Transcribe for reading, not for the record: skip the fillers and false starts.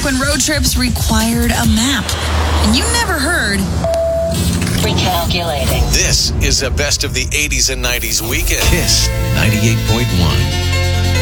when road trips required a map. And you never heard... Recalculating. This is the best of the 80s and 90s weekend. Kiss 98.1.